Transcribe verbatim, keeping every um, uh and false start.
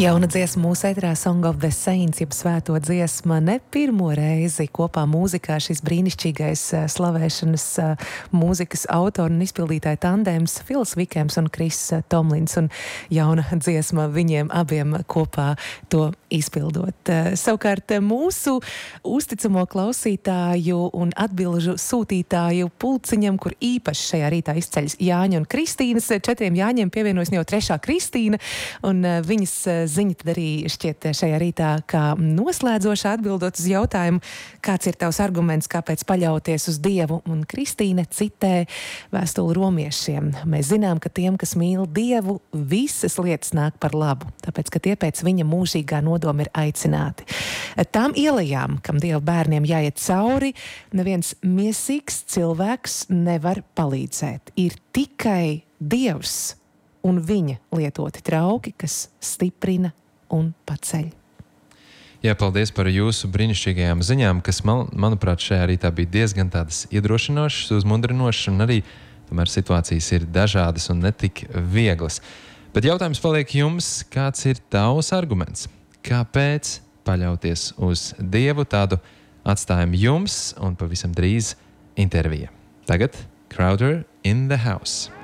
Jauna dziesma mūsu ēterā Song of the Saints, jeb svēto dziesma, ne pirmo reizi kopā mūzikā šis brīnišķīgais uh, slavēšanas uh, mūzikas autora un izpildītāja tandēms Fils Vikems un Kris uh, Tomlins, un jauna dziesma viņiem abiem kopā to izpildot. Uh, savukārt mūsu uzticamo klausītāju un atbilžu sūtītāju pulciņam, kur īpaši šajā rītā izceļas Jāņa un Kristīnas, četriem Jāņiem pievienojas jau trešā Kristīna, un uh, viņas uh, ziņa tad arī šķiet šajā rītā kā noslēdzošā atbildot uz jautājumu, kāds ir tavs arguments, kāpēc paļauties uz Dievu, un Kristīne citē vēstuli romiešiem. Mēs zinām, ka tiem, kas mīl Dievu, visas lietas nāk par labu, tāpēc, ka tie pēc viņa mūžīgā nodoma ir aicināti. Tām ielejām, kam Dieva bērniem jāiet cauri, neviens miesīgs cilvēks nevar palīdzēt. Ir tikai Dievs un viņa lietoti trauki, kas stiprina un paceļ. Jā, paldies par jūsu brīnišķīgajām ziņām, kas, man, manuprāt, šajā rītā bija diezgan tādas iedrošinošas, uzmundrinošas, un arī tomēr situācijas ir dažādas un netik vieglas. Bet jautājums paliek jums, kāds ir tavs arguments? Kāpēc paļauties uz Dievu? Tādu atstājam jums un pavisam drīz intervija. Tagad Crowder in the House.